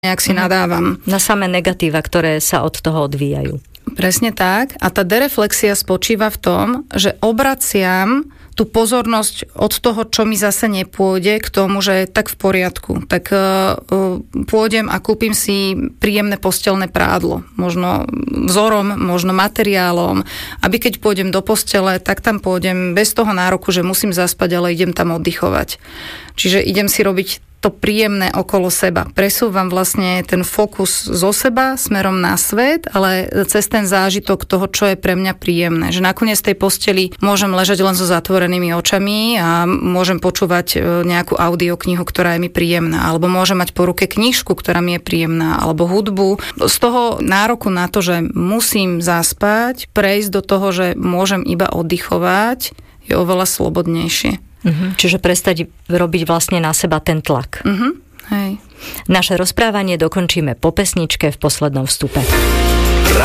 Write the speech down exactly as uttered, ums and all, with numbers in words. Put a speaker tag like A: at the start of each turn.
A: nejak si nadávam.
B: Na samé negatíva, ktoré sa od toho odvíjajú.
A: Presne tak. A tá dereflexia spočíva v tom, že obraciam tú pozornosť od toho, čo mi zase nepôjde, k tomu, že tak v poriadku. Tak uh, pôjdem a kúpim si príjemné posteľné prádlo. Možno vzorom, možno materiálom. Aby keď pôjdem do postele, tak tam pôjdem bez toho nároku, že musím zaspať, ale idem tam oddychovať. Čiže idem si robiť to príjemné okolo seba. Presúvam vlastne ten fokus zo seba smerom na svet, ale cez ten zážitok toho, čo je pre mňa príjemné. Že nakoniec tej posteli môžem ležať len so zatvorenými očami a môžem počúvať nejakú audioknihu, ktorá je mi príjemná, alebo môžem mať po ruke knižku, ktorá mi je príjemná, alebo hudbu. Z toho nároku na to, že musím zaspať, prejsť do toho, že môžem iba oddychovať, je oveľa slobodnejšie.
B: Uh-huh. Čiže prestať robiť vlastne na seba ten tlak.
A: Uh-huh. Hej.
B: Naše rozprávanie dokončíme po pesničke v poslednom vstupe.